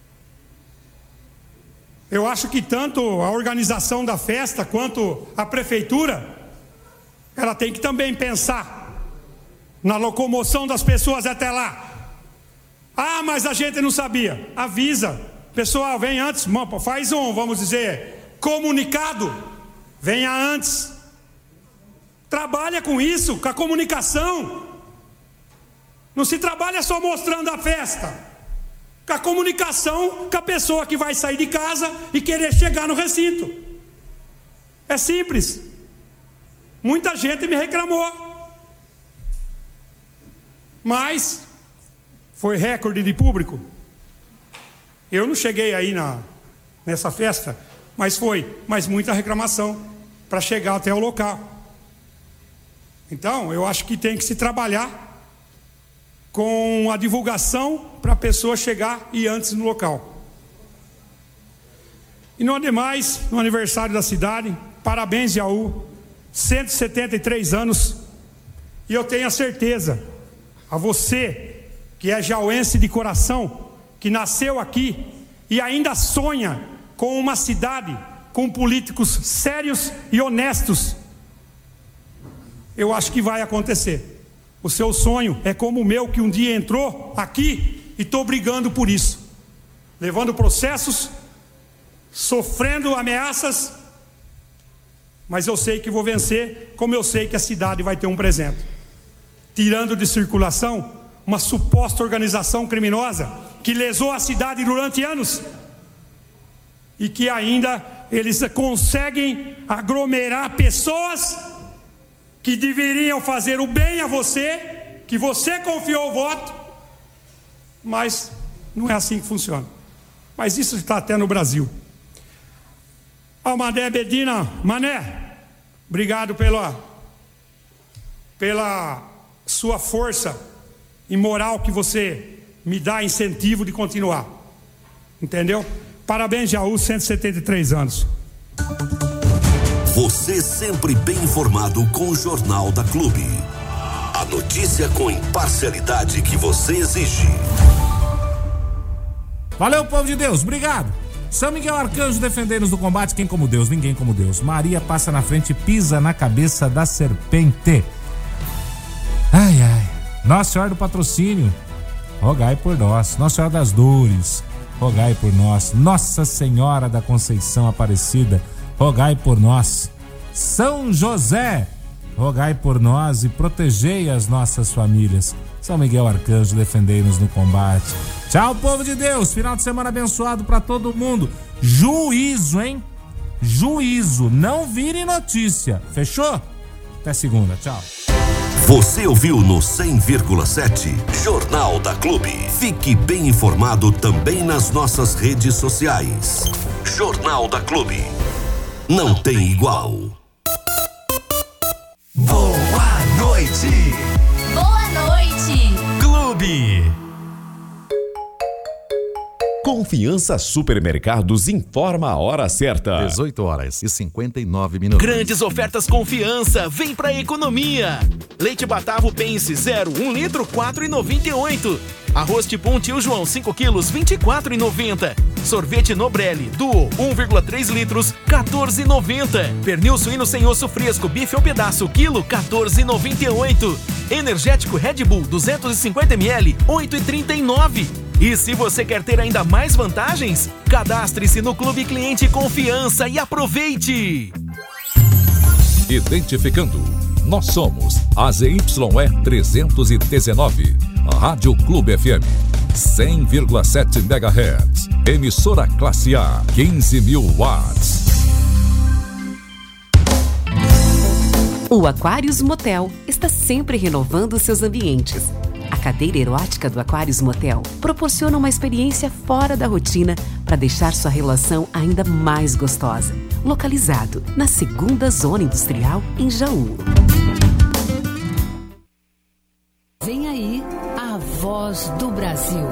S6: Eu acho que tanto a organização da festa quanto a prefeitura, ela tem que também pensar na locomoção das pessoas até lá. Ah, mas a gente não sabia. Avisa, pessoal, vem antes, faz um, vamos dizer, comunicado. Venha antes. Trabalha com isso, com a comunicação. Não se trabalha só mostrando a festa. Com a comunicação com a pessoa que vai sair de casa e querer chegar no recinto. É simples. Muita gente me reclamou. Mas foi recorde de público. Eu não cheguei aí na, nessa festa, mas foi, mas muita reclamação para chegar até o local. Então, eu acho que tem que se trabalhar com a divulgação para a pessoa chegar e antes no local. E no demais, no aniversário da cidade, parabéns, Jaú, cento e setenta e três anos, e eu tenho a certeza, a você, que é jauense de coração, que nasceu aqui e ainda sonha com uma cidade com políticos sérios e honestos, eu acho que vai acontecer. O seu sonho é como o meu, que um dia entrou aqui e estou brigando por isso, levando processos, sofrendo ameaças, mas eu sei que vou vencer, como eu sei que a cidade vai ter um presente. Tirando de circulação uma suposta organização criminosa que lesou a cidade durante anos e que ainda eles conseguem aglomerar pessoas que deveriam fazer o bem a você, que você confiou o voto, mas não é assim que funciona. Mas isso está até no Brasil. Ao Mané Bedina, Mané, obrigado pela pela sua força e moral que você me dá incentivo de continuar. Entendeu? Parabéns, Jaú, cento e setenta e três anos.
S3: Você sempre bem informado com o Jornal da Clube. A notícia com imparcialidade que você exige.
S1: Valeu, povo de Deus, obrigado. São Miguel Arcanjo defendendo-nos do combate, quem como Deus, ninguém como Deus. Maria passa na frente e pisa na cabeça da serpente. Ai, ai, Nossa Senhora do Patrocínio, rogai por nós. Nossa Senhora das Dores, rogai por nós. Nossa Senhora da Conceição Aparecida, rogai por nós. São José, rogai por nós e protegei as nossas famílias. São Miguel Arcanjo, defendei-nos no combate. Tchau, povo de Deus, final de semana abençoado pra todo mundo. Juízo, hein? Juízo, não vire notícia, fechou? Até segunda, tchau.
S3: Você ouviu no cem vírgula sete Jornal da Clube. Fique bem informado também nas nossas redes sociais. Jornal da Clube. Não tem igual.
S7: Boa noite.
S8: Boa noite.
S7: Clube.
S9: Confiança Supermercados informa a hora certa.
S10: dezoito horas e cinquenta e nove minutos.
S11: Grandes ofertas Confiança, vem pra economia. Leite Batavo Pense zero, um litro, quatro e noventa e oito. Arroz Tipum Tio João cinco quilos, vinte e quatro e noventa. Sorvete Nobrelli Duo um vírgula três litros, quatorze e noventa. Pernil suíno sem osso fresco, bife ao pedaço, quilo, quatorze e noventa e oito. Energético Red Bull duzentos e cinquenta mililitros, oito e trinta e nove. E se você quer ter ainda mais vantagens, cadastre-se no Clube Cliente Confiança e aproveite!
S9: Identificando, nós somos a Z Y E trezentos e dezenove, Rádio Clube F M, cem vírgula sete megahertz, emissora classe A, quinze mil watts.
S12: O Aquários Motel está sempre renovando seus ambientes. A cadeira erótica do Aquários Motel proporciona uma experiência fora da rotina para deixar sua relação ainda mais gostosa. Localizado na segunda Zona Industrial, em Jaú.
S13: Venha Voz do Brasil.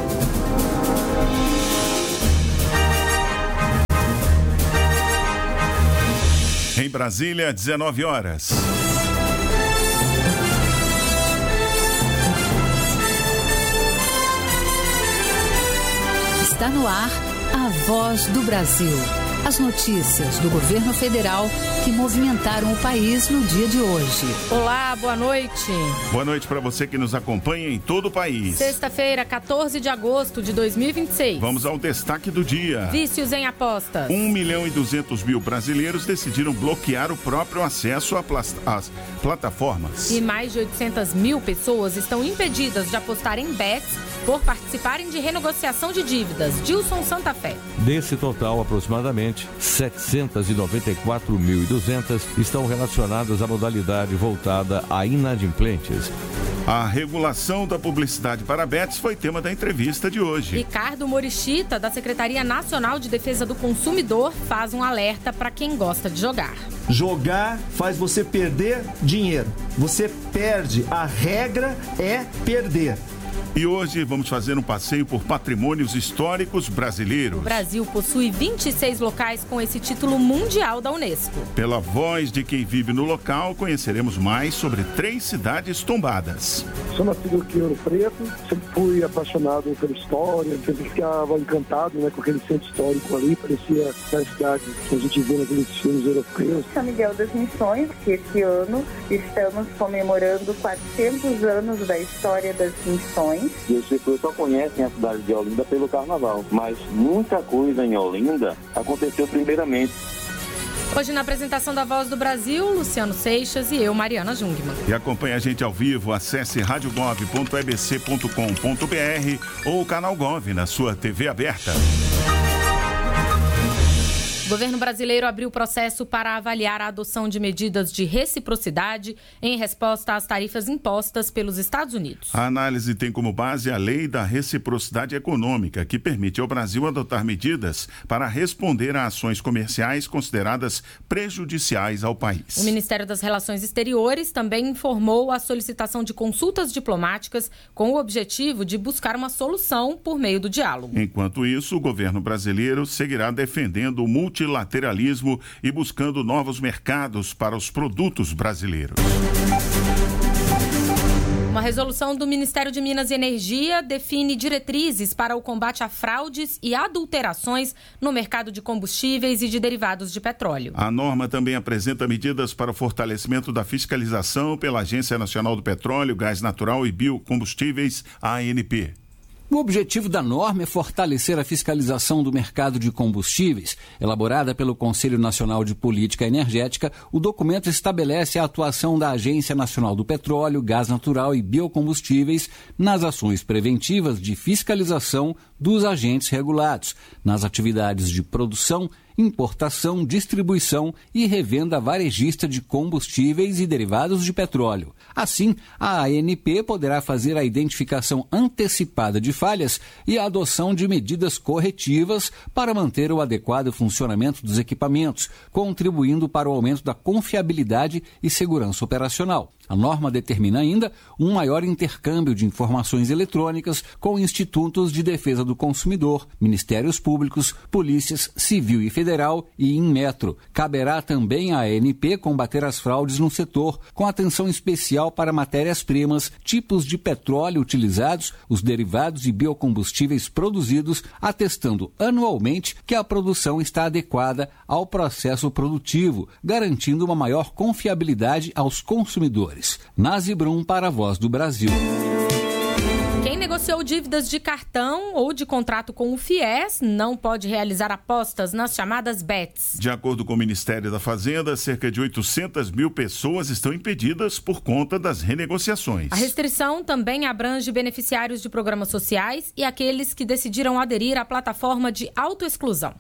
S14: Em Brasília, dezenove horas.
S13: Está no ar a Voz do Brasil. As notícias do governo federal que movimentaram o país no dia de hoje.
S15: Olá, boa noite.
S14: Boa noite para você que nos acompanha em todo o país.
S15: Sexta-feira, quatorze de agosto de dois mil e vinte e seis.
S14: Vamos ao destaque do dia.
S15: Vícios em apostas.
S14: Um milhão e duzentos mil brasileiros decidiram bloquear o próprio acesso às plataformas.
S15: E mais de oitocentas mil pessoas estão impedidas de apostar em bets por participarem de renegociação de dívidas. Dilson Santa Fé.
S16: Desse total, aproximadamente setecentas e noventa e quatro mil e duzentas estão relacionadas à modalidade voltada a inadimplentes.
S14: A regulação da publicidade para bets foi tema da entrevista de hoje.
S15: Ricardo Morichita, da Secretaria Nacional de Defesa do Consumidor, faz um alerta para quem gosta de jogar.
S17: Jogar faz você perder dinheiro. Você perde. A regra é perder.
S14: E hoje vamos fazer um passeio por patrimônios históricos brasileiros.
S15: O Brasil possui vinte e seis locais com esse título mundial da Unesco.
S14: Pela voz de quem vive no local, conheceremos mais sobre três cidades tombadas.
S18: Sou nascido aqui em Ouro Preto, sempre fui apaixonado pela história, sempre ficava encantado, né, com aquele centro histórico ali, parecia a cidade que a gente vê naqueles filmes europeus.
S19: São Miguel das Missões, que esse ano estamos comemorando quatrocentos anos da história das missões.
S20: E as pessoas só conhecem a cidade de Olinda pelo carnaval, mas muita coisa em Olinda aconteceu primeiramente.
S15: Hoje na apresentação da Voz do Brasil, Luciano Seixas e eu, Mariana Jungmann.
S14: E acompanhe a gente ao vivo, acesse rádio gov ponto e b c ponto com ponto b r ou o canal Gov na sua T V aberta.
S15: O governo brasileiro abriu processo para avaliar a adoção de medidas de reciprocidade em resposta às tarifas impostas pelos Estados Unidos.
S14: A análise tem como base a Lei da Reciprocidade Econômica, que permite ao Brasil adotar medidas para responder a ações comerciais consideradas prejudiciais ao país.
S15: O Ministério das Relações Exteriores também informou a solicitação de consultas diplomáticas com o objetivo de buscar uma solução por meio do diálogo.
S14: Enquanto isso, o governo brasileiro seguirá defendendo o multilateralismo multilateralismo e buscando novos mercados para os produtos brasileiros.
S15: Uma resolução do Ministério de Minas e Energia define diretrizes para o combate a fraudes e adulterações no mercado de combustíveis e de derivados de petróleo.
S14: A norma também apresenta medidas para o fortalecimento da fiscalização pela Agência Nacional do Petróleo, Gás Natural e Biocombustíveis, A N P.
S21: O objetivo da norma é fortalecer a fiscalização do mercado de combustíveis. Elaborada pelo Conselho Nacional de Política Energética, o documento estabelece a atuação da Agência Nacional do Petróleo, Gás Natural e Biocombustíveis nas ações preventivas de fiscalização dos agentes regulados, nas atividades de produção, importação, distribuição e revenda varejista de combustíveis e derivados de petróleo. Assim, a A N P poderá fazer a identificação antecipada de falhas e a adoção de medidas corretivas para manter o adequado funcionamento dos equipamentos, contribuindo para o aumento da confiabilidade e segurança operacional. A norma determina ainda um maior intercâmbio de informações eletrônicas com institutos de defesa do consumidor, ministérios públicos, polícias civil e federal e Inmetro. Caberá também à A N P combater as fraudes no setor, com atenção especial para matérias-primas, tipos de petróleo utilizados, os derivados e biocombustíveis produzidos, atestando anualmente que a produção está adequada ao processo produtivo, garantindo uma maior confiabilidade aos consumidores. Nazi Brum para a Voz do Brasil.
S15: Quem negociou dívidas de cartão ou de contrato com o FIES não pode realizar apostas nas chamadas bets.
S14: De acordo com o Ministério da Fazenda, cerca de oitocentas mil pessoas estão impedidas por conta das renegociações.
S15: A restrição também abrange beneficiários de programas sociais e aqueles que decidiram aderir à plataforma de autoexclusão.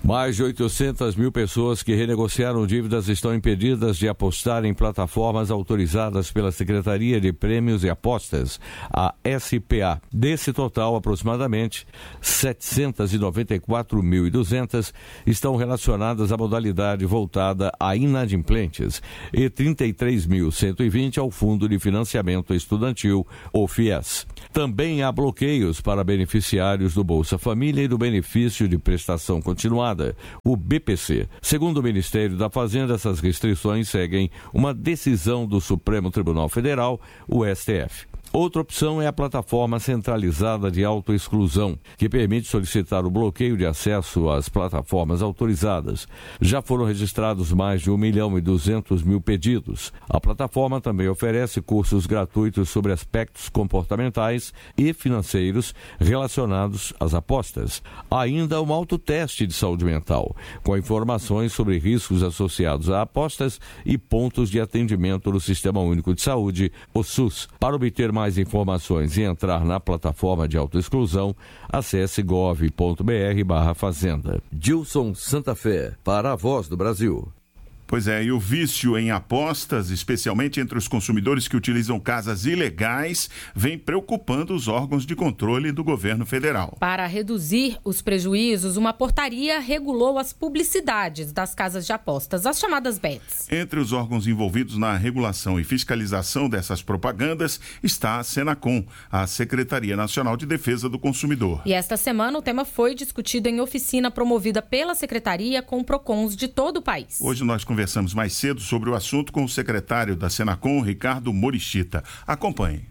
S16: Mais de oitocentas mil pessoas que renegociaram dívidas estão impedidas de apostar em plataformas autorizadas pela Secretaria de Prêmios e Apostas, a S P A. Desse total, aproximadamente setecentas e noventa e quatro mil e duzentas estão relacionadas à modalidade voltada a inadimplentes e trinta e três mil cento e vinte ao Fundo de Financiamento Estudantil, o FIES. Também há bloqueios para beneficiários do Bolsa Família e do Benefício de Prestação Continuada, o B P C. Segundo o Ministério da Fazenda, essas restrições seguem uma decisão do Supremo Tribunal Federal, o S T F. Outra opção é a plataforma centralizada de autoexclusão, que permite solicitar o bloqueio de acesso às plataformas autorizadas. Já foram registrados mais de um milhão e duzentos mil pedidos. A plataforma também oferece cursos gratuitos sobre aspectos comportamentais e financeiros relacionados às apostas. Há ainda um autoteste de saúde mental, com informações sobre riscos associados a apostas e pontos de atendimento no Sistema Único de Saúde, o SUS. Para obter mais Mais informações e entrar na plataforma de autoexclusão, acesse gov ponto br barra fazenda. Gilson Santa Fé, para a Voz do Brasil.
S14: Pois é, e o vício em apostas, especialmente entre os consumidores que utilizam casas ilegais, vem preocupando os órgãos de controle do governo federal.
S15: Para reduzir os prejuízos, uma portaria regulou as publicidades das casas de apostas, as chamadas bets.
S14: Entre os órgãos envolvidos na regulação e fiscalização dessas propagandas está a Senacom, a Secretaria Nacional de Defesa do Consumidor.
S15: E esta semana o tema foi discutido em oficina promovida pela Secretaria com PROCONs de todo o país.
S14: Hoje nós conversamos Conversamos mais cedo sobre o assunto com o secretário da Senacom, Ricardo Morichita. Acompanhe.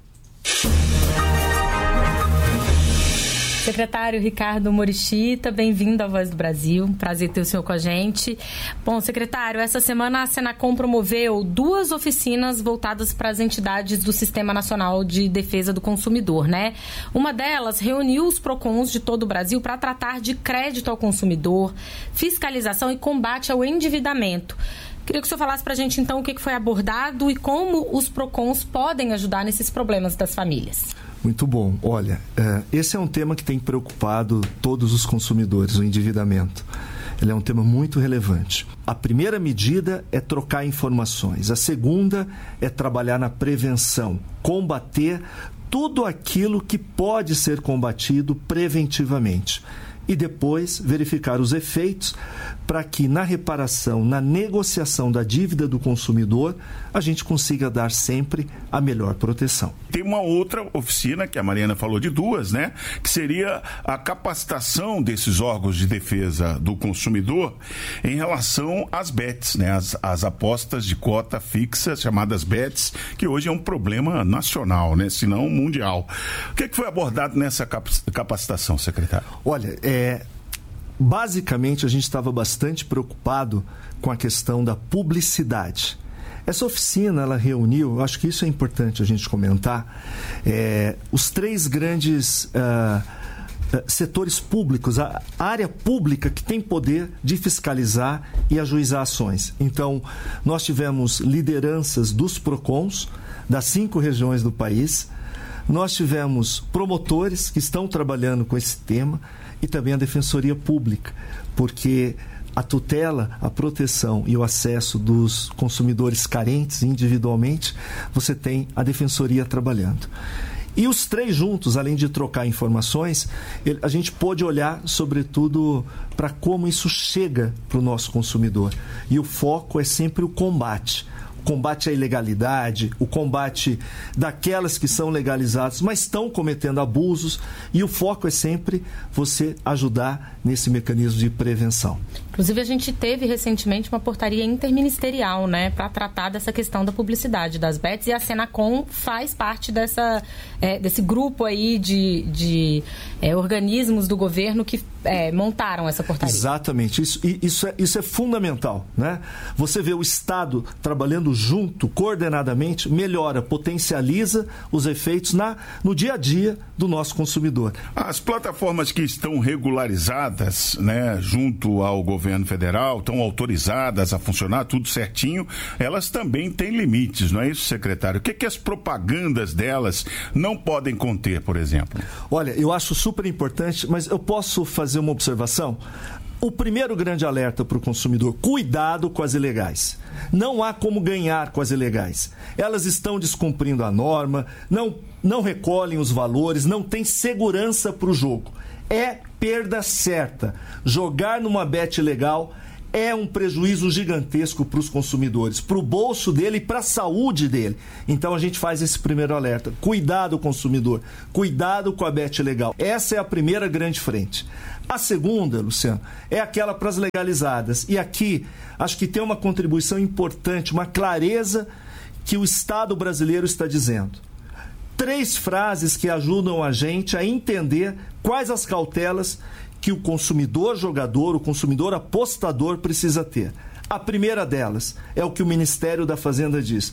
S15: Secretário Ricardo Morichita, bem-vindo à Voz do Brasil. Prazer ter o senhor com a gente. Bom, secretário, essa semana a Senacom promoveu duas oficinas voltadas para as entidades do Sistema Nacional de Defesa do Consumidor, né? Uma delas reuniu os PROCONs de todo o Brasil para tratar de crédito ao consumidor, fiscalização e combate ao endividamento. Queria que o senhor falasse para a gente, então, o que foi abordado e como os PROCONs podem ajudar nesses problemas das famílias.
S17: Muito bom. Olha, esse é um tema que tem preocupado todos os consumidores, o endividamento. Ele é um tema muito relevante. A primeira medida é trocar informações. A segunda é trabalhar na prevenção, combater tudo aquilo que pode ser combatido preventivamente. E depois verificar os efeitos para que na reparação, na negociação da dívida do consumidor, a gente consiga dar sempre a melhor proteção.
S14: Tem uma outra oficina, que a Mariana falou de duas, né? Que seria a capacitação desses órgãos de defesa do consumidor em relação às bets, né? As, as apostas de cota fixa, chamadas bets, que hoje é um problema nacional, né? Se não mundial. O que, é que foi abordado nessa capacitação, secretário?
S17: Olha, é... basicamente a gente estava bastante preocupado com a questão da publicidade. Essa oficina, ela reuniu, acho que isso é importante a gente comentar, é, os três grandes uh, uh, setores públicos, a área pública que tem poder de fiscalizar e ajuizar ações. Então, nós tivemos lideranças dos PROCONs, das cinco regiões do país, nós tivemos promotores que estão trabalhando com esse tema e também a Defensoria Pública, porque a tutela, a proteção e o acesso dos consumidores carentes individualmente, você tem a Defensoria trabalhando. E os três juntos, além de trocar informações, a gente pôde olhar, sobretudo, para como isso chega para o nosso consumidor. E o foco é sempre o combate. O combate à ilegalidade, o combate daquelas que são legalizadas, mas estão cometendo abusos, e o foco é sempre você ajudar nesse mecanismo de prevenção.
S15: Inclusive, a gente teve recentemente uma portaria interministerial, né, para tratar dessa questão da publicidade das bets, e a Senacom faz parte dessa, é, desse grupo aí de, de é, organismos do governo que é, montaram essa portaria.
S17: Exatamente, isso, isso, é, isso é fundamental, né? Você vê o Estado trabalhando junto, coordenadamente, melhora, potencializa os efeitos na, no dia a dia do nosso consumidor.
S14: As plataformas que estão regularizadas, né, junto ao governo federal, estão autorizadas a funcionar, tudo certinho, elas também têm limites, não é isso, secretário? O que, que as propagandas delas não podem conter, por exemplo?
S17: Olha, eu acho super importante, mas eu posso fazer uma observação? o primeiro grande alerta para o consumidor: cuidado com as ilegais. Não há como ganhar com as ilegais. Elas estão descumprindo a norma, não, não recolhem os valores, não tem segurança para o jogo. É perda certa. Jogar numa bet legal é um prejuízo gigantesco para os consumidores, para o bolso dele e para a saúde dele. Então a gente faz esse primeiro alerta. Cuidado, consumidor. Cuidado com a bet legal. Essa é a primeira grande frente. A segunda, Luciano, é aquela para as legalizadas. E aqui, acho que tem uma contribuição importante, uma clareza que o Estado brasileiro está dizendo. Três frases que ajudam a gente a entender quais as cautelas que o consumidor jogador, o consumidor apostador precisa ter. A primeira delas é o que o Ministério da Fazenda diz: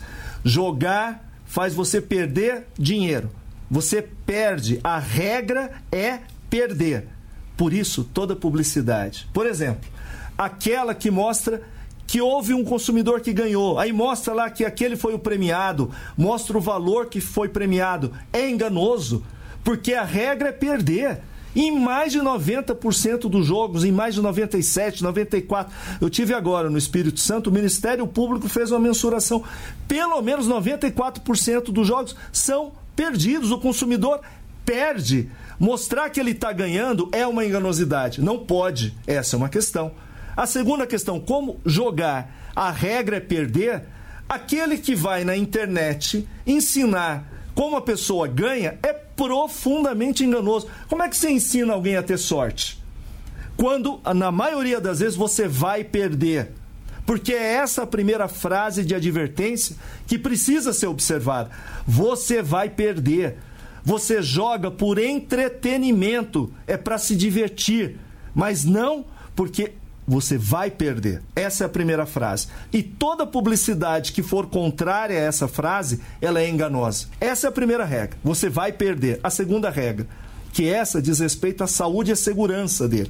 S17: jogar faz você perder dinheiro. Você perde. A regra é perder. Por isso, toda publicidade. Por exemplo, aquela que mostra que houve um consumidor que ganhou, aí mostra lá que aquele foi o premiado, mostra o valor que foi premiado. É enganoso, porque a regra é perder. Em mais de noventa por cento dos jogos, em mais de noventa e sete, noventa e quatro, eu tive agora no Espírito Santo, o Ministério Público fez uma mensuração, pelo menos noventa e quatro por cento dos jogos são perdidos, o consumidor perde. Mostrar que ele está ganhando é uma enganosidade, não pode, essa é uma questão. A segunda questão: como jogar, a regra é perder. Aquele que vai na internet ensinar como a pessoa ganha é profundamente enganoso. Como é que você ensina alguém a ter sorte? Quando, na maioria das vezes, você vai perder. Porque é essa a primeira frase de advertência que precisa ser observada. Você vai perder. Você joga por entretenimento, é para se divertir, mas não porque você vai perder. Essa é a primeira frase. E toda publicidade que for contrária a essa frase, ela é enganosa. Essa é a primeira regra. Você vai perder. A segunda regra, que essa diz respeito à saúde e à segurança dele.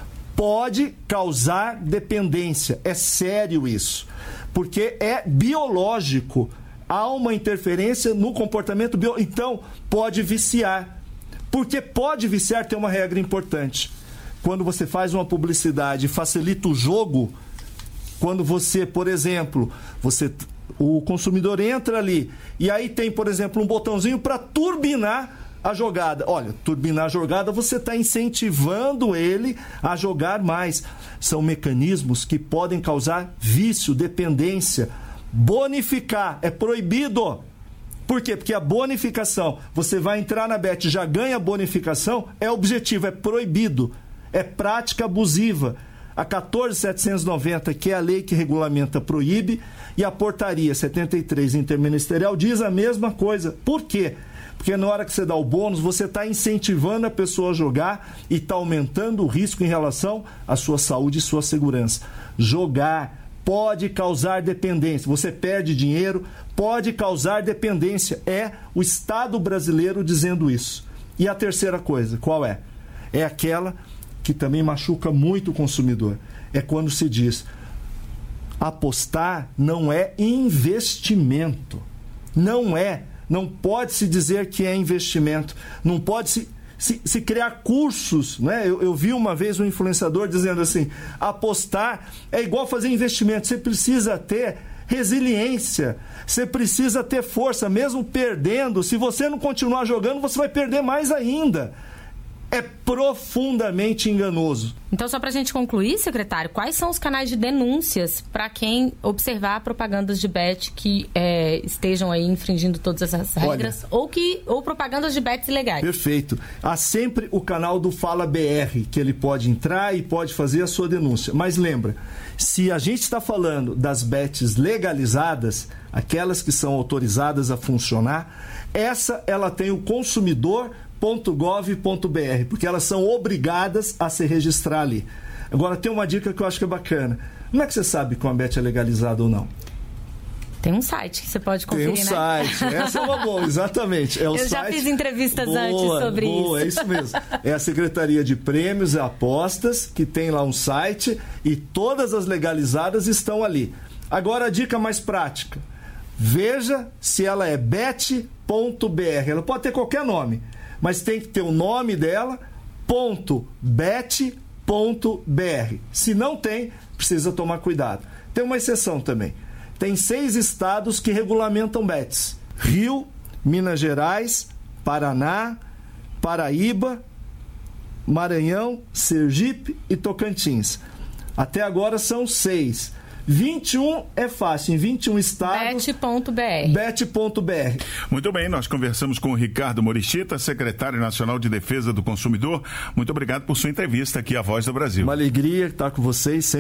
S17: Pode causar dependência. É sério isso. Porque é biológico. Há uma interferência no comportamento biológico. Então, pode viciar. Porque pode viciar, tem uma regra importante. Quando você faz uma publicidade e facilita o jogo, quando você, por exemplo, você, o consumidor entra ali e aí tem, por exemplo, um botãozinho para turbinar a jogada. Olha, turbinar a jogada, você está incentivando ele a jogar mais. São mecanismos que podem causar vício, dependência. Bonificar é proibido. Por quê? Porque a bonificação, você vai entrar na bet, já ganha bonificação, é objetivo, é proibido. É prática abusiva. A quatorze mil setecentos e noventa, que é a lei que regulamenta, proíbe, e a portaria setenta e três interministerial diz a mesma coisa. Por quê? Porque na hora que você dá o bônus, você está incentivando a pessoa a jogar e está aumentando o risco em relação à sua saúde e sua segurança. Jogar pode causar dependência. Você perde dinheiro, pode causar dependência. É o Estado brasileiro dizendo isso. E a terceira coisa, qual é? É aquela que também machuca muito o consumidor. É quando se diz: apostar não é investimento. Não é. Não pode se dizer que é investimento. Não pode se, se, se criar cursos. Né? Eu, eu vi uma vez um influenciador dizendo assim: apostar é igual fazer investimento. Você precisa ter resiliência. Você precisa ter força. Mesmo perdendo, se você não continuar jogando, você vai perder mais ainda. É profundamente enganoso.
S15: Então, só para a gente concluir, secretário, quais são os canais de denúncias para quem observar propagandas de bet que é, estejam aí infringindo todas essas regras? Olha, ou, que, ou propagandas de bets ilegais?
S17: Perfeito. Há sempre o canal do Fala B R, que ele pode entrar e pode fazer a sua denúncia. Mas lembra, se a gente está falando das bets legalizadas, aquelas que são autorizadas a funcionar, essa ela tem o consumidor ponto gov ponto br, porque elas são obrigadas a se registrar ali. Agora, tem uma dica que eu acho que é bacana. Como é que você sabe que uma bet é legalizada ou não?
S15: Tem um site que você pode conferir,
S17: Tem um
S15: né?
S17: site, essa é uma boa, exatamente. É o
S15: eu
S17: site...
S15: já fiz entrevistas
S17: boa,
S15: antes sobre
S17: boa,
S15: isso.
S17: É isso mesmo. É a Secretaria de Prêmios e Apostas, que tem lá um site e todas as legalizadas estão ali. Agora, a dica mais prática. Veja se ela é bet ponto br. Ela pode ter qualquer nome, mas tem que ter o nome dela, ponto bet ponto b r. Se não tem, precisa tomar cuidado. Tem uma exceção também. Tem seis estados que regulamentam bets: Rio, Minas Gerais, Paraná, Paraíba, Maranhão, Sergipe e Tocantins. Até agora são seis. vinte e um é fácil, em vinte e um estados.
S15: bet ponto b r.
S17: bet ponto b r.
S14: Muito bem, nós conversamos com o Ricardo Morichita, secretário nacional de Defesa do Consumidor. Muito obrigado por sua entrevista aqui à Voz do Brasil.
S17: Uma alegria estar com vocês.